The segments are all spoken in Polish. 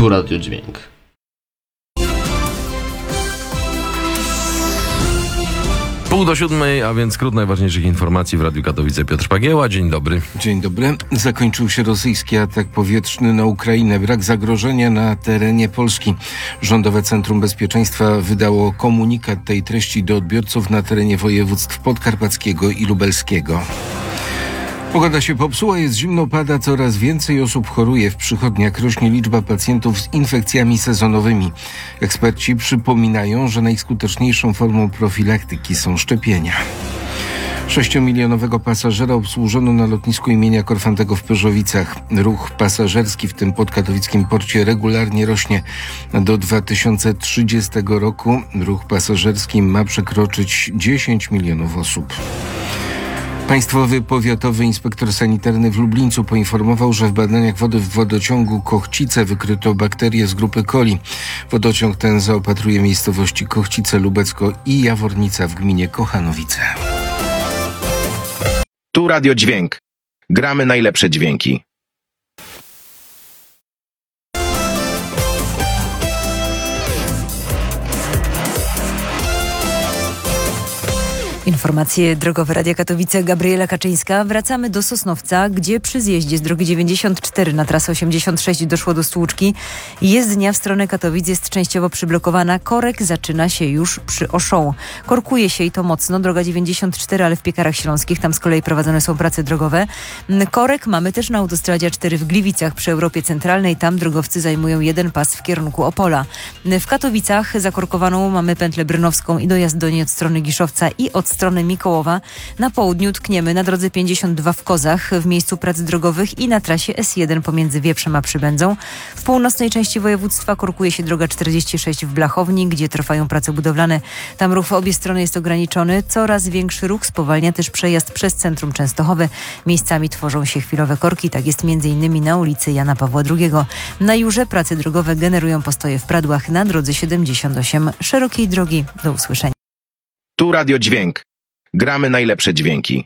Tu Radio Dźwięk. Pół do 7, a więc skrót najważniejszych informacji w Radiu Katowice. Piotr Pagieła, dzień dobry. Dzień dobry. Zakończył się rosyjski atak powietrzny na Ukrainę. Brak zagrożenia na terenie Polski. Rządowe Centrum Bezpieczeństwa wydało komunikat tej treści do odbiorców na terenie województw podkarpackiego i lubelskiego. Pogoda się popsuła, jest zimno, pada, coraz więcej osób choruje. W przychodniach rośnie liczba pacjentów z infekcjami sezonowymi. Eksperci przypominają, że najskuteczniejszą formą profilaktyki są szczepienia. 6-milionowego pasażera obsłużono na lotnisku imienia Korfantego w Pyrzowicach. Ruch pasażerski w tym podkatowickim porcie regularnie rośnie. Do 2030 roku ruch pasażerski ma przekroczyć 10 milionów osób. Państwowy Powiatowy Inspektor Sanitarny w Lublińcu poinformował, że w badaniach wody w wodociągu Kochcice wykryto bakterie z grupy coli. Wodociąg ten zaopatruje miejscowości Kochcice, Lubecko i Jawornica w gminie Kochanowice. Tu Radio Dźwięk. Gramy najlepsze dźwięki. Informacje drogowe Radia Katowice, Gabriela Kaczyńska. Wracamy do Sosnowca, gdzie przy zjeździe z drogi 94 na trasę 86 doszło do stłuczki. Jezdnia w stronę Katowic jest częściowo przyblokowana. Korek zaczyna się już przy Auchan. Korkuje się i to mocno. Droga 94, ale w Piekarach Śląskich. Tam z kolei prowadzone są prace drogowe. Korek mamy też na autostradzie A4 w Gliwicach przy Europie Centralnej. Tam drogowcy zajmują jeden pas w kierunku Opola. W Katowicach zakorkowaną mamy pętlę brynowską i dojazd do niej od strony Giszowca i od strony Mikołowa. Na południu tkniemy na drodze 52 w Kozach w miejscu prac drogowych i na trasie S1 pomiędzy Wieprzem a Przybędzą. W północnej części województwa korkuje się droga 46 w Blachowni, gdzie trwają prace budowlane. Tam ruch w obie strony jest ograniczony. Coraz większy ruch spowalnia też przejazd przez centrum Częstochowy. Miejscami tworzą się chwilowe korki. Tak jest m.in. na ulicy Jana Pawła II. Na Jurze prace drogowe generują postoje w Pradłach na drodze 78 szerokiej drogi. Do usłyszenia. Tu Radio Dźwięk. Gramy najlepsze dźwięki.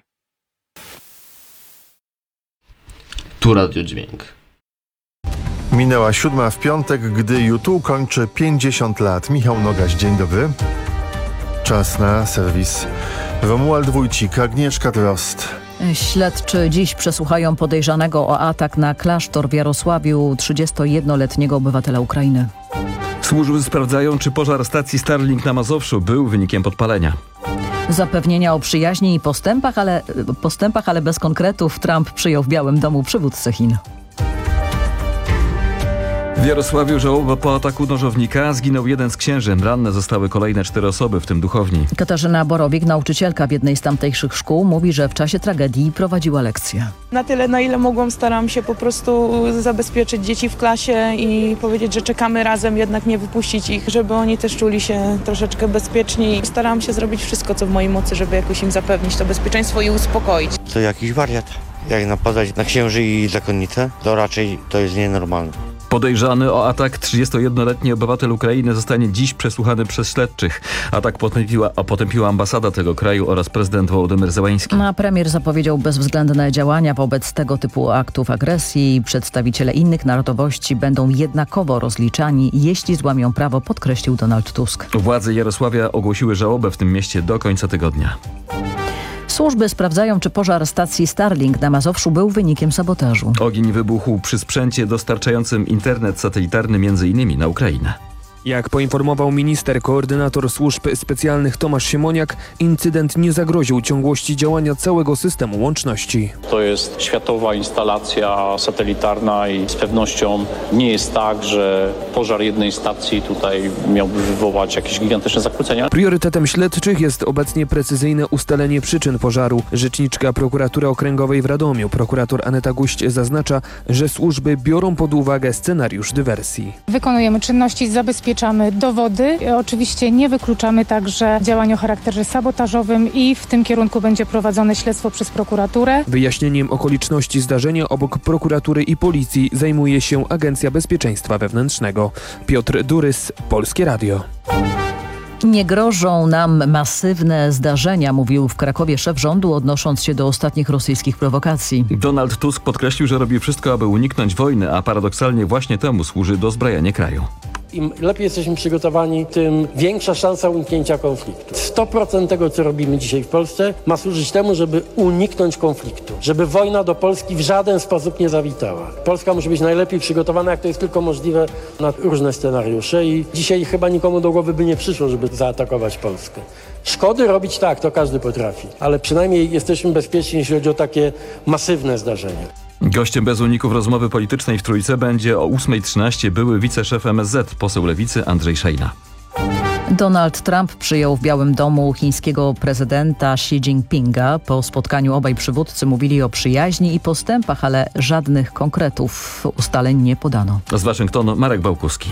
Tu Radio Dźwięk. Minęła 7 w piątek, gdy YouTube kończy 50 lat. Michał Nogaś, dzień dobry. Czas na serwis. Romuald Wójcik, Agnieszka Drost. Śledczy dziś przesłuchają podejrzanego o atak na klasztor w Jarosławiu 31-letniego obywatela Ukrainy. Służby sprawdzają, czy pożar stacji Starlink na Mazowszu był wynikiem podpalenia. Zapewnienia o przyjaźni i postępach, ale bez konkretów. Trump przyjął w Białym Domu przywódcę Chin. W Jarosławiu żałoba po ataku nożownika. Zginął jeden z księży. Ranne zostały kolejne 4 osoby, w tym duchowni. Katarzyna Borowik, nauczycielka w jednej z tamtejszych szkół, mówi, że w czasie tragedii prowadziła lekcje. Na tyle, na ile mogłam, staram się po prostu zabezpieczyć dzieci w klasie i powiedzieć, że czekamy razem, jednak nie wypuścić ich, żeby oni też czuli się troszeczkę bezpieczniej. Starałam się zrobić wszystko, co w mojej mocy, żeby jakoś im zapewnić to bezpieczeństwo i uspokoić. To jakiś wariat. Jak napadać na księży i zakonnice, to raczej to jest nienormalne. Podejrzany o atak 31-letni obywatel Ukrainy zostanie dziś przesłuchany przez śledczych. Atak potępiła ambasada tego kraju oraz prezydent Wołodymyr Zełański. A premier zapowiedział bezwzględne działania wobec tego typu aktów agresji. Przedstawiciele innych narodowości będą jednakowo rozliczani, jeśli złamią prawo, podkreślił Donald Tusk. Władze Jarosławia ogłosiły żałobę w tym mieście do końca tygodnia. Służby sprawdzają, czy pożar stacji Starlink na Mazowszu był wynikiem sabotażu. Ogień wybuchł przy sprzęcie dostarczającym internet satelitarny m.in. na Ukrainę. Jak poinformował minister koordynator służb specjalnych Tomasz Siemoniak, incydent nie zagroził ciągłości działania całego systemu łączności. To jest światowa instalacja satelitarna i z pewnością nie jest tak, że pożar jednej stacji tutaj miałby wywołać jakieś gigantyczne zakłócenia. Priorytetem śledczych jest obecnie precyzyjne ustalenie przyczyn pożaru. Rzeczniczka Prokuratury Okręgowej w Radomiu, prokurator Aneta Guść, zaznacza, że służby biorą pod uwagę scenariusz dywersji. Wykonujemy czynności, zabezpieczamy dowody. Oczywiście nie wykluczamy także działań o charakterze sabotażowym i w tym kierunku będzie prowadzone śledztwo przez prokuraturę. Wyjaśnieniem okoliczności zdarzenia obok prokuratury i policji zajmuje się Agencja Bezpieczeństwa Wewnętrznego. Piotr Durys, Polskie Radio. Nie grożą nam masywne zdarzenia, mówił w Krakowie szef rządu, odnosząc się do ostatnich rosyjskich prowokacji. Donald Tusk podkreślił, że robi wszystko, aby uniknąć wojny, a paradoksalnie właśnie temu służy dozbrajanie kraju. Im lepiej jesteśmy przygotowani, tym większa szansa uniknięcia konfliktu. 100% tego, co robimy dzisiaj w Polsce, ma służyć temu, żeby uniknąć konfliktu. Żeby wojna do Polski w żaden sposób nie zawitała. Polska musi być najlepiej przygotowana, jak to jest tylko możliwe, na różne scenariusze i dzisiaj chyba nikomu do głowy by nie przyszło, żeby zaatakować Polskę. Szkody robić tak, to każdy potrafi, ale przynajmniej jesteśmy bezpieczni, jeśli chodzi o takie masywne zdarzenia. Gościem bez uników rozmowy politycznej w Trójce będzie o 8:13 były wiceszef MSZ, poseł Lewicy Andrzej Szejna. Donald Trump przyjął w Białym Domu chińskiego prezydenta Xi Jinpinga. Po spotkaniu obaj przywódcy mówili o przyjaźni i postępach, ale żadnych konkretów ustaleń nie podano. Z Waszyngtonu Marek Bałkuski.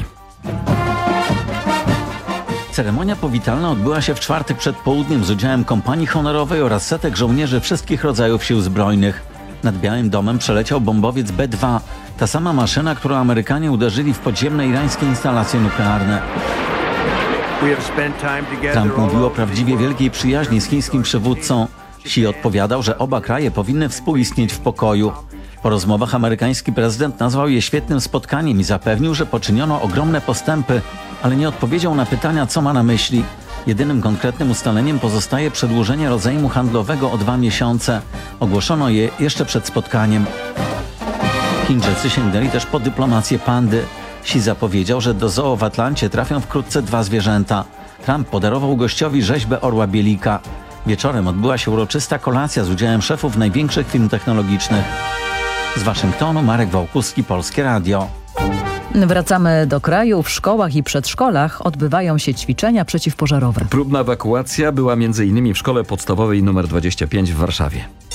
Ceremonia powitalna odbyła się w czwartek przed południem z udziałem kompanii honorowej oraz setek żołnierzy wszystkich rodzajów sił zbrojnych. Nad Białym Domem przeleciał bombowiec B-2, ta sama maszyna, którą Amerykanie uderzyli w podziemne irańskie instalacje nuklearne. Trump mówił o prawdziwie wielkiej przyjaźni z chińskim przywódcą. Xi odpowiadał, że oba kraje powinny współistnieć w pokoju. Po rozmowach amerykański prezydent nazwał je świetnym spotkaniem i zapewnił, że poczyniono ogromne postępy, ale nie odpowiedział na pytania, co ma na myśli. Jedynym konkretnym ustaleniem pozostaje przedłużenie rozejmu handlowego o 2 miesiące. Ogłoszono je jeszcze przed spotkaniem. Chińczycy sięgnęli też po dyplomację pandy. Xi zapowiedział, że do zoo w Atlancie trafią wkrótce 2 zwierzęta. Trump podarował gościowi rzeźbę orła bielika. Wieczorem odbyła się uroczysta kolacja z udziałem szefów największych firm technologicznych. Z Waszyngtonu Marek Wałkuski, Polskie Radio. Wracamy do kraju. W szkołach i przedszkolach odbywają się ćwiczenia przeciwpożarowe. Próbna ewakuacja była m.in. w szkole podstawowej nr 25 w Warszawie.